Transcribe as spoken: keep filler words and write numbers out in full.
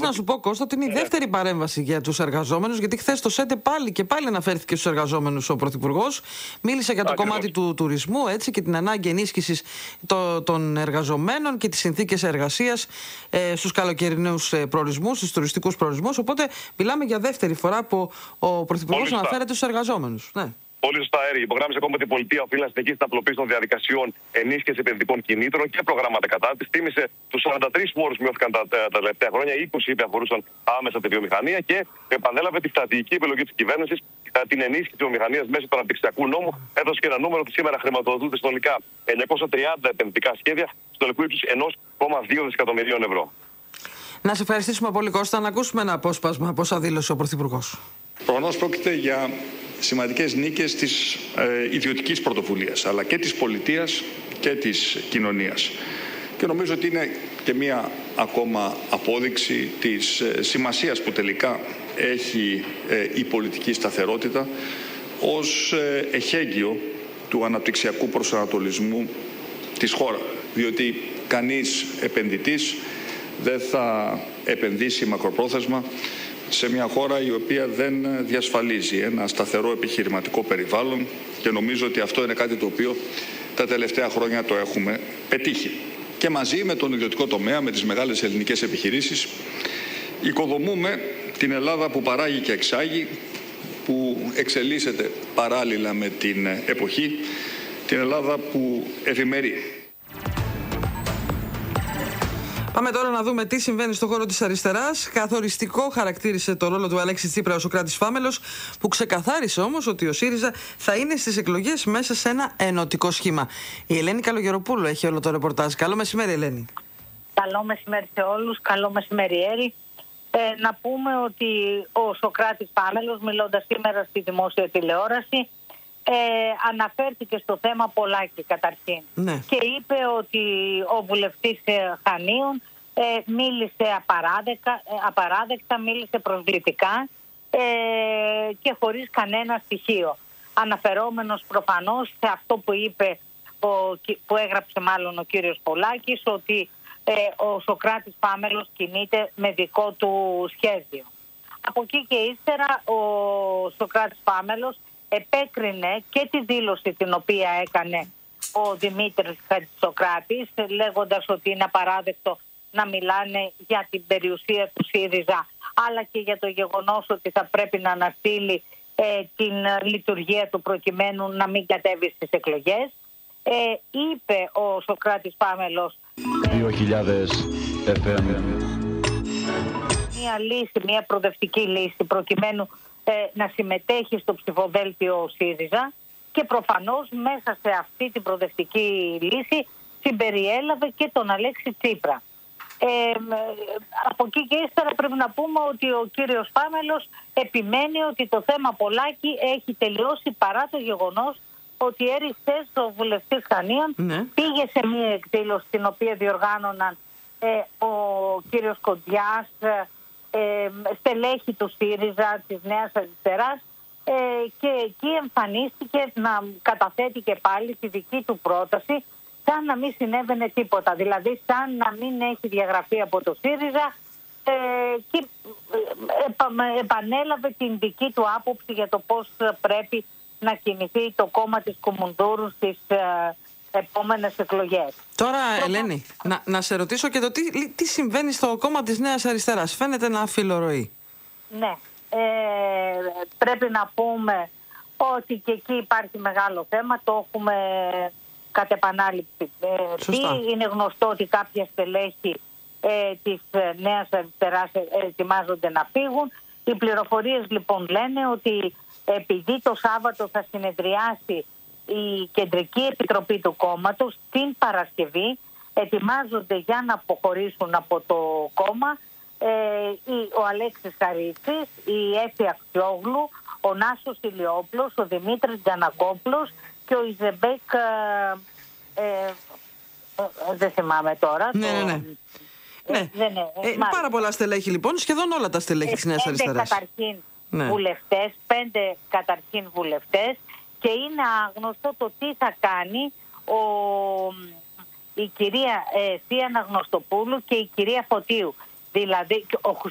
να σου πω, Κώστα, ότι είναι η δεύτερη παρέμβαση για τους εργαζόμενους, γιατί χθες το ΣΕΤΕ πάλι και πάλι αναφέρθηκε στους εργαζόμενους ο Πρωθυπουργός. Μίλησε για το Ακριβώς. κομμάτι του τουρισμού, έτσι, και την ανάγκη ενίσχυσης το, των εργαζομένων και τις συνθήκες εργασίας ε, στους καλοκαιρινούς προορισμούς, στους τουριστικούς προορισμούς. Οπότε μιλάμε για δεύτερη φορά που ο Πρωθυπουργός αναφέρεται στους εργαζόμενους. Ναι. Πολύ σωστά έργα. Υπογράμμισε ακόμα ότι η πολιτεία οφείλει να συνεχίσει την απλοποίηση των διαδικασιών ενίσχυση επενδυτικών κινήτρων και προγράμματα κατάρτισης. Τίμησε τους σαράντα τρεις φόρους που μειώθηκαν τα, τα τελευταία χρόνια, είκοσι είπε αφορούσαν άμεσα τη βιομηχανία και επανέλαβε τη στρατηγική επιλογή της κυβέρνησης κατά την ενίσχυση της βιομηχανίας μέσω του αναπτυξιακού νόμου. Έδωσε και ένα νούμερο ότι σήμερα χρηματοδοτούνται συνολικά εννιακόσια τριάντα επενδυτικά σχέδια στο τελικό ύψος ενός κόμμα δύο δισεκατομμυρίων ευρώ. Να σε ευχαριστήσουμε πολύ, Κώστα. Να ακούσουμε ένα απόσπασμα από όσα δήλωσε ο Πρωθυπουργός. Προφανώς πρόκειται για σημαντικές νίκες της ε, ιδιωτικής πρωτοβουλίας, αλλά και της πολιτείας και της κοινωνίας. Και νομίζω ότι είναι και μία ακόμα απόδειξη της ε, σημασίας που τελικά έχει ε, η πολιτική σταθερότητα ως ε, εχέγγυο του αναπτυξιακού προσανατολισμού της χώρας. Διότι κανείς επενδυτής δεν θα επενδύσει μακροπρόθεσμα σε μια χώρα η οποία δεν διασφαλίζει ένα σταθερό επιχειρηματικό περιβάλλον και νομίζω ότι αυτό είναι κάτι το οποίο τα τελευταία χρόνια το έχουμε πετύχει. Και μαζί με τον ιδιωτικό τομέα, με τις μεγάλες ελληνικές επιχειρήσεις, οικοδομούμε την Ελλάδα που παράγει και εξάγει, που εξελίσσεται παράλληλα με την εποχή, την Ελλάδα που ευημερεί. Πάμε τώρα να δούμε τι συμβαίνει στον χώρο της αριστεράς. Καθοριστικό χαρακτήρισε το ρόλο του Αλέξη Τσίπρα ο Σωκράτης Φάμελος, που ξεκαθάρισε όμως ότι ο ΣΥΡΙΖΑ θα είναι στις εκλογές μέσα σε ένα ενωτικό σχήμα. Η Ελένη Καλογεροπούλου έχει όλο το ρεπορτάζ. Καλό μεσημέρι, Ελένη. Καλό μεσημέρι σε όλους. Καλό μεσημέρι, Έρη. Ε, να πούμε ότι ο Σωκράτης Φάμελος, μιλώντας σήμερα στη δημόσια τηλεόραση, Ε, αναφέρθηκε στο θέμα Πολάκη καταρχήν, ναι. και είπε ότι ο βουλευτής Χανίων ε, μίλησε απαράδεκτα, ε, απαράδεκτα, μίλησε προσβλητικά ε, και χωρίς κανένα στοιχείο, αναφερόμενος προφανώς σε αυτό που είπε ο, που έγραψε μάλλον ο κύριος Πολάκης, ότι ε, ο Σωκράτης Φάμελος κινείται με δικό του σχέδιο. Από εκεί και ύστερα ο Σωκράτης Φάμελος επέκρινε και τη δήλωση την οποία έκανε ο Δημήτρης Χατζησοκράτης, λέγοντας ότι είναι απαράδεκτο να μιλάνε για την περιουσία του ΣΥΡΙΖΑ, αλλά και για το γεγονός ότι θα πρέπει να αναστείλει ε, την λειτουργία του προκειμένου να μην κατέβει στις εκλογές. Ε, είπε ο Σωκράτης Φάμελος δύο χιλιάδες εφ εμ μια λύση, μια προοδευτική λύση προκειμένου ε, να συμμετέχει στο ψηφοδέλτιο ΣΥΡΙΖΑ, και προφανώς μέσα σε αυτή την προοδευτική λύση συμπεριέλαβε και τον Αλέξη Τσίπρα. Ε, από εκεί και ύστερα πρέπει να πούμε ότι ο κύριος Φάμελος επιμένει ότι το θέμα Πολάκη έχει τελειώσει, παρά το γεγονός ότι έριξε ο βουλευτής Χανίων, ναι. πήγε σε μια εκδήλωση την οποία διοργάνωναν ε, ο κύριος Κοντιάς, ε, στελέχη του ΣΥΡΙΖΑ, της Νέας Αριστεράς, ε, και εκεί εμφανίστηκε να καταθέτει και πάλι τη δική του πρόταση, σαν να μην συνέβαινε τίποτα, δηλαδή σαν να μην έχει διαγραφεί από το ΣΥΡΙΖΑ, ε, και επανέλαβε την δική του άποψη για το πώς πρέπει να κινηθεί το κόμμα της Κουμουνδούρου στις ε, επόμενες εκλογές. Τώρα, Ελένη, να, να σε ρωτήσω και το τι, τι συμβαίνει στο κόμμα της Νέας Αριστεράς. Φαίνεται να φιλορροεί. Ναι. Ε, πρέπει να πούμε ότι και εκεί υπάρχει μεγάλο θέμα. Το έχουμε κατ' επανάληψη. Ε, είναι γνωστό ότι κάποια στελέχη ε, της Νέας Αριστεράς ετοιμάζονται να φύγουν. Οι πληροφορίες λοιπόν λένε ότι επειδή το Σάββατο θα συνεδριάσει η Κεντρική Επιτροπή του κόμματος, την Παρασκευή ετοιμάζονται για να αποχωρήσουν από το κόμμα ε, ο Αλέξης Χαρίτσης, η Έφη Αξιόγλου, ο Νάσος Ηλιόπουλος, ο Δημήτρης Τζανακόπουλος και ο Ιζεμπέκ, ε, ε, ε, δεν θυμάμαι τώρα. Ναι, το, ναι, ναι. Ε, ναι. Δεν, ε, ε, πάρα πολλά στελέχη λοιπόν, σχεδόν όλα τα στελέχη της Νέας Αριστεράς. Καταρχήν ναι. βουλευτές, πέντε καταρχήν βουλευτές, και είναι άγνωστο το τι θα κάνει ο, η κυρία ε, Θεία Αναγνωστοπούλου και η κυρία Φωτίου. Δηλαδή ο